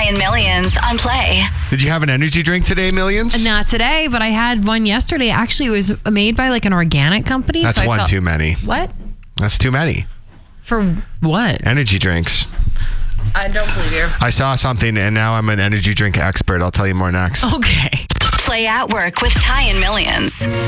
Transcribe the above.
and Millions on Play. Did you have an energy drink today, Millions? Not today, but I had one yesterday. Actually, it was made by like an organic company. That's one too many. What? That's too many. For what? Energy drinks. I don't believe you. I saw something and now I'm an energy drink expert. I'll tell you more next. Okay. Play at Work with Ty and Millions.